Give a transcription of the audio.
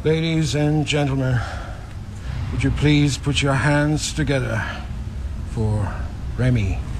Ladies and gentlemen, would you please put your hands together for Remy?